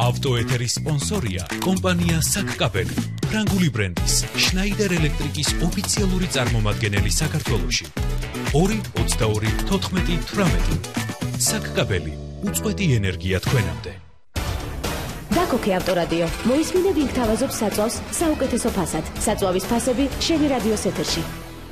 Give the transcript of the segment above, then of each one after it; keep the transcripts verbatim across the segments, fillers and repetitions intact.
ავტოეთერის სპონსორია კომპანია საკკაპელი, ფრანგული ბრენდის შნაიდერ ელექტრიკის ოფიციალური წარმომადგენელი საქართველოში. ორი ოცდაორი თოთხმეტი თვრამეტი. საკკაპელი, უწყვეტი ენერგია თქვენამდე. დაკოქე ავტორადიო. მოისმინე ვინ გთავაზობს საწვავს საუკეთესო ფასად. საწვავის ფასები შენი რადიოს ეთერში.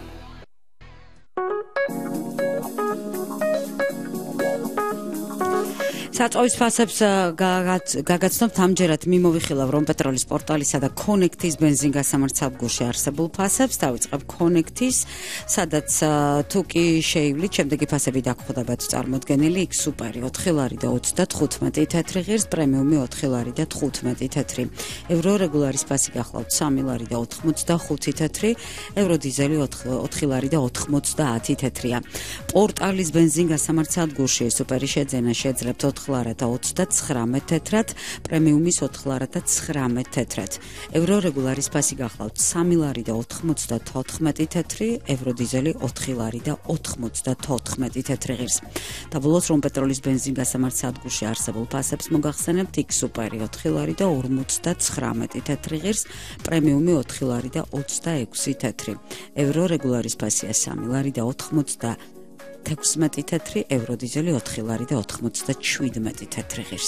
საწვავის ფასებს გაგაცნობთ ამჯერად მიმოვიხილავ რომ პეტროლის პორტალისა და კონექტის ბენზინგასამართ სადგურში არსებულ ფასებს. დავიწყებ კონექტის, სადაც თუ კი შეივლით, შემდეგი ფასები დაგხვდებათ წარმოდგენილი, იქ სუპერი ოთხი ლარი და ოცდათხუთმეტი თეთრი ღირს, პრემიუმი ოთხი ლარი და თხუთმეტი თეთრი. ევრო რეგულარის ფასი გახლავთ სამი ლარი და ოთხმოცდახუთი თეთრი, ევრო დიზელი ოთხი ლარი და ოთხმოცდაათი თეთრია. პორტალის ბენზინგასამართ სადგურში სუპერი შეძენა შეძლებთ ოთხ ლარი და ოცდაცხრამეტ თეთრად, პრემიუმის ოთხ ლარი და ცხრამეტ თეთრად. ევრო რეგულარის ფასი გახლავთ სამი ლარი და ოთხმოცდათოთხმეტი თეთრი, ევრო დიზელი ოთხი ლარი და ოთხმოცდათოთხმეტი თეთრი ღირს. და ბოლოს რომ პეტროლის ბენზინგასამართ სადგურში არსებულ ფასებს მოგახსენებთ, იქ სუპერი ოთხი ლარი და ორმოცდაცხრამეტი თეთრი ღირს, პრემიუმი ოთხი ლარი და ოცდაექვსი თეთრი. ევრო რეგულარის ფასია სამი ლარი და ოთხმოცდათექვსმეტი თეთრი, ევრო დიზელი ოთხი ლარი და ოთხმოცდაშვიდმეტი თეთრი ღირს.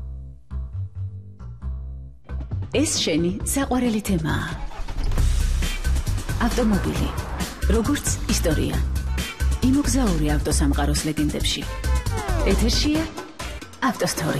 ეს შენი საყვარელი თემაა. ავტომობილი, როგორც ისტორია. იმოგზაური ავტოსამყაროს ლეგენდებში. ეთერშია ავტოსტორი.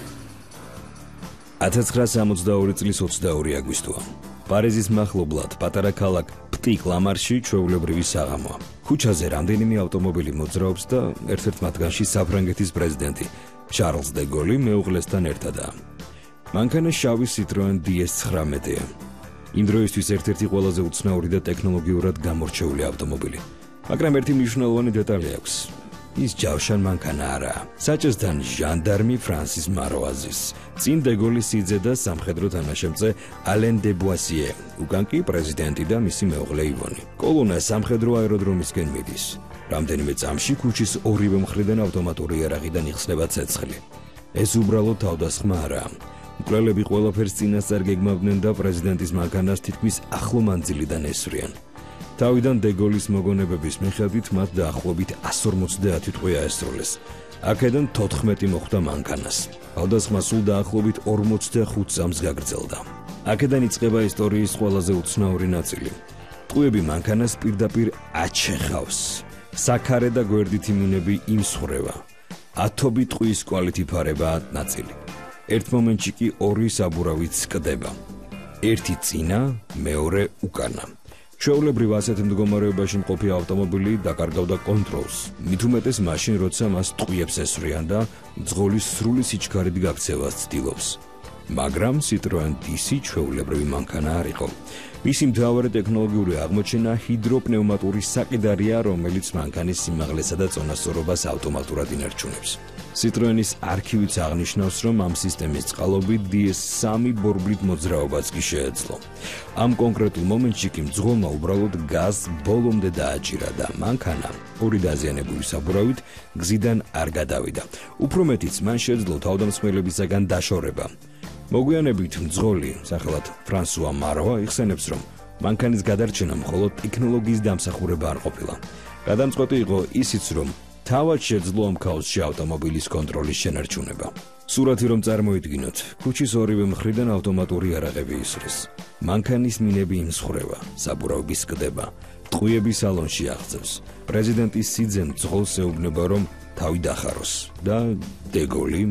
ათას ცხრაასი ორმოცდაორი წლის ოცდაორი აგვისტოა. პარიზის მახლობლად პატარა ქალაქ პტიკ-ლამარში ჩვეულებრივი საღამოა. ქუჩაზე რამდენიმე ავტომობილი მოძრაობს და ერთ-ერთ მათგანში საფრანგეთის პრეზიდენტი შარლს დე გოლი მეუღლესთან ერთადაა. მანქანა შავი Citroen დი ეს ცხრამეტია. იმ დროისთვის ერთ-ერთი ყველაზე უცნაური და ტექნოლოგიურად გამორჩეული ავტომობილი. მაგრამ ერთი მნიშვნელოვანი დეტალი აქვს. ის ჯავშან მანქანა არაა. საჭესთან ჟანდარმი ფრანსის მაროაზის, წინ დე გოლის სიძე და სამხედრო თანაშემწე ალენ დე ბუასიე, უკან კი პრეზიდენტი და მისი მეუღლე ივონი. კოლონა სამხედრო აეროდრომისკენ მიდის. რამდენიმე წამში ქუჩის ორივე მხრიდან ავტომატური იარაღიდან იხსნება ცეცხლი. ეს უბრალოდ თავდასხმა არაა. მკვლელები ყველაფერს წინასწარ გეგმავდნენ და პრეზიდენტის მანქანას თითქმის ახლო მანძილიდან ესვრიან. თავიდან დე გოლის მოგონებების მიხედვით მათ დაახლოებით εκατს ორმოცდაათი ტყვე აესროლეს. აქედან თოთხმეტი მოხვდა მანქანას. თავდასხმა სულ დაახლოებით ორმოცდახუთ წამს გაგრძელდა. აქედან იწყება ისტორიის ყველაზე უცნაური ნაწილი. ტყვეები მანქანას პირდაპირ აჩეხავს. საქარე და გვერდით იმუნები იმსხვრევა. ათობი ტყვის კვალით იფარება ნაწილი. ერთ მომენტში კი ორი საბურავით სკდება. ერთი წინა, მეორე უკანა. ჩვეულებრივ ასეთ მდგომარეობაში მყოფი ავტომობილი დაკარგავდა კონტროლს, მით უმეტეს მაშინ, როცა მას ტყვიებს ესვრიან და მძღოლის სრული სიჩქარით გაქცევას ცდილობს. მაგრამ Citroen დი სი ჩვეულებრივი მანქანა არ იყო. მისი მთავარი ტექნოლოგიური აღმოჩენა ჰიდროპნევმატური საკიდარია, რომელიც მანქანის სიმაღლესა და წონასწორობას ავტომატურად ინარჩუნებს. Citroen-ის არქივიც აღნიშნავს, რომ ამ სისტემის წყალობით დი ეს სამი ბორბლით მოძრაობაც კი შეეძლო. ამ კონკრეტულ მომენტში კი მძღოლმა უბრალოდ გაზს ბოლომდე დააჭირა და მანქანა ორი დაზიანებული საბურავით გზიდან არ გადავიდა. უფრო მეტიც, მან შეძლო თავდამსხმელებისაგან დაშორება. მოგვიანებით მძღოლი, სახელად ფრანსუა მაროა, იხსენებს, რომ მანქანის გადარჩენა მხოლოდ ტექნოლოგიის დამსახურება არ ყოფილა. გადამწყვეტი იყო ისიც, რომ თავად შეძლო ამ ქაოსში ავტომობილის კონტროლის შენარჩუნება. სურათი რომ წარმოიდგინოთ, ქუჩის ორივე მხრიდან ავტომატური იარაღები ისრეს. მანქანის მინები იმსხვრევა, საბურავი სკდება, ტყვიები სალონში აღწევს. პრეზიდენტის სიძემ მძღოლს ეუბნება, რომ თავი დახაროს და დე გოლი